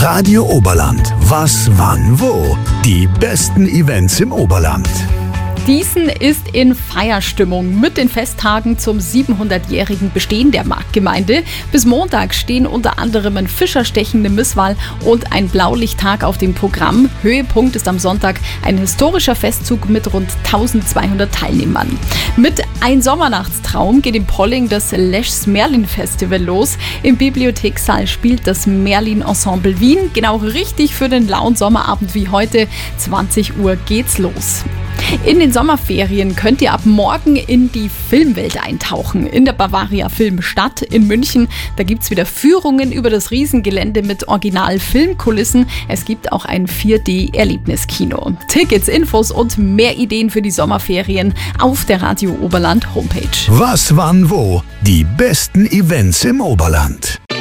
Radio Oberland. Was, wann, wo? Die besten Events im Oberland. Diesen ist in Feierstimmung mit den Festtagen zum 700-jährigen Bestehen der Marktgemeinde. Bis Montag stehen unter anderem ein Fischerstechen, eine Misswahl und ein Blaulichttag auf dem Programm. Höhepunkt ist am Sonntag ein historischer Festzug mit rund 1200 Teilnehmern. Mit Ein Sommernachtstraum geht in Polling das Leschs Merlin Festival los. Im Bibliothekssaal spielt das Merlin Ensemble Wien. Genau richtig für den lauen Sommerabend wie heute. 20 Uhr geht's los. In den Sommerferien könnt ihr ab morgen in die Filmwelt eintauchen. In der Bavaria Filmstadt in München. Da gibt es wieder Führungen über das Riesengelände mit Original-Filmkulissen. Es gibt auch ein 4D-Erlebniskino. Tickets, Infos und mehr Ideen für die Sommerferien auf der Radio Oberland Homepage. Was, wann, wo? Die besten Events im Oberland.